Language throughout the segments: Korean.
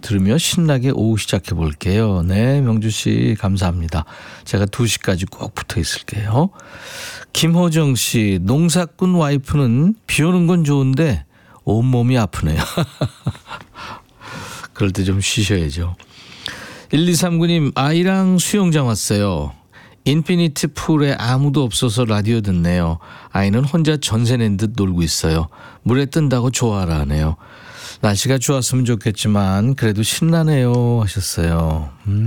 들으며 신나게 오후 시작해 볼게요. 네, 명주 씨 감사합니다. 제가 2시까지 꼭 붙어 있을게요. 김호정 씨, 농사꾼 와이프는 비 오는 건 좋은데 온몸이 아프네요. 그럴 때 좀 쉬셔야죠. 1239님, 아이랑 수영장 왔어요. 인피니티 풀에 아무도 없어서 라디오 듣네요. 아이는 혼자 전세 낸 듯 놀고 있어요. 물에 뜬다고 좋아라 하네요. 날씨가 좋았으면 좋겠지만 그래도 신나네요 하셨어요.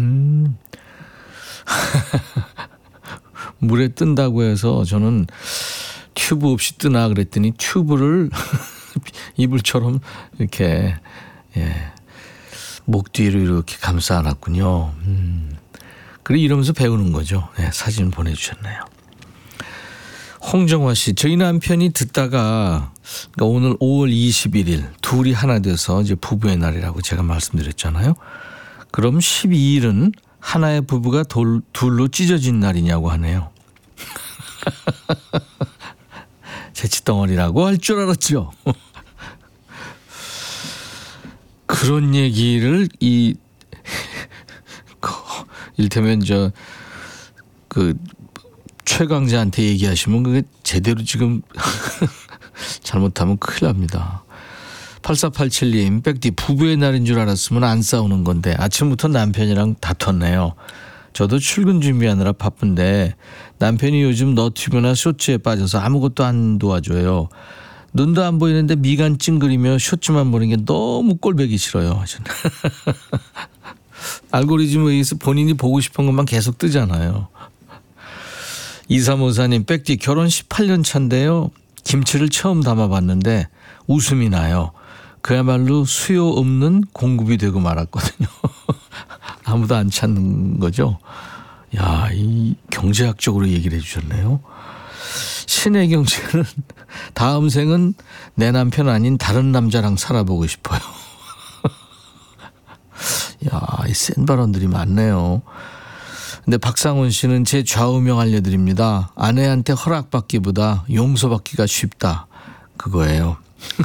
물에 뜬다고 해서 저는 튜브 없이 뜨나 그랬더니 튜브를 이불처럼 이렇게 목 뒤로 이렇게 감싸 놨군요. 그래 이러면서 배우는 거죠. 네, 사진 보내주셨네요. 홍정화 씨, 저희 남편이 듣다가 그러니까 오늘 5월 21일 둘이 하나 돼서 이제 부부의 날이라고 제가 말씀드렸잖아요. 그럼 12일은 하나의 부부가 둘로 찢어진 날이냐고 하네요. 재치덩어리라고 할 줄 알았죠. 그런 얘기를 일테면 최강자한테 얘기하시면 그게 제대로 지금 잘못하면 큰일 납니다. 8487님, 백디 부부의 날인 줄 알았으면 안 싸우는 건데 아침부터 남편이랑 다퉜네요. 저도 출근 준비하느라 바쁜데 남편이 요즘 너튜브나 쇼츠에 빠져서 아무것도 안 도와줘요. 눈도 안 보이는데 미간 찡그리며 쇼츠만 보는 게 너무 꼴보기 싫어요. 알고리즘에 의해서 본인이 보고 싶은 것만 계속 뜨잖아요. 2354님, 백디 결혼 18년 차인데요. 김치를 처음 담아봤는데 웃음이 나요. 그야말로 수요 없는 공급이 되고 말았거든요. 아무도 안 찾는 거죠. 야, 이 경제학적으로 얘기를 해주셨네요. 신혜경 씨는 다음 생은 내 남편 아닌 다른 남자랑 살아보고 싶어요. 야, 이 센 발언들이 많네요. 근데 박상훈 씨는 제 좌우명 알려드립니다. 아내한테 허락받기보다 용서받기가 쉽다. 그거예요.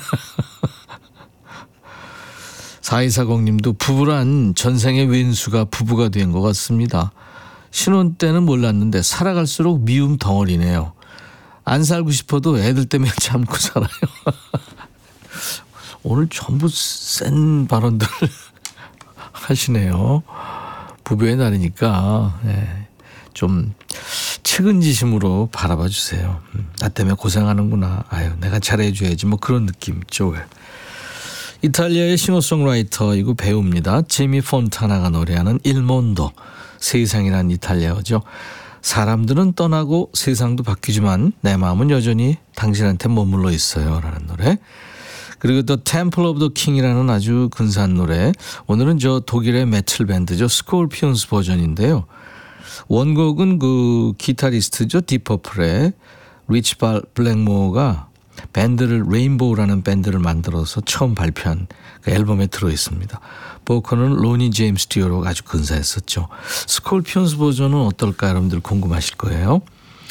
4240님도 부부란 전생의 왼수가 부부가 된 것 같습니다. 신혼 때는 몰랐는데 살아갈수록 미움 덩어리네요. 안 살고 싶어도 애들 때문에 참고 살아요. 오늘 전부 센 발언들 하시네요. 부부의 날이니까 좀 측은지심으로 바라봐 주세요. 나 때문에 고생하는구나. 아유, 내가 잘해줘야지. 뭐 그런 느낌 있죠. 이탈리아의 싱어송라이터이고 배우입니다. 제미 폰타나가 노래하는 Il Mondo. 세상이란 이탈리아어죠. 사람들은 떠나고 세상도 바뀌지만 내 마음은 여전히 당신한테 머물러 있어요 라는 노래. 그리고 The Temple of the King이라는 아주 근사한 노래. 오늘은 저 독일의 메틀 밴드죠. 스콜피온스 버전인데요. 원곡은 그 기타리스트죠. 디퍼플의 리치 블랙모어가 밴드를 레인보우라는 밴드를 만들어서 처음 발표한 그 앨범에 들어있습니다. 보컬은 로니 제임스 디오로가 아주 근사했었죠. 스콜피온스 버전은 어떨까 여러분들 궁금하실 거예요.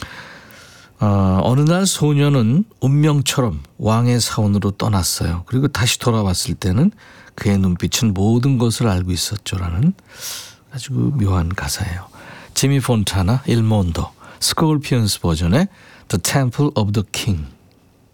어느 날 소녀는 운명처럼 왕의 사원으로 떠났어요. 그리고 다시 돌아왔을 때는 그의 눈빛은 모든 것을 알고 있었죠라는 아주 묘한 가사예요. 지미 폰타나, Il Mondo, 스콜피온스 버전의 The Temple of the King.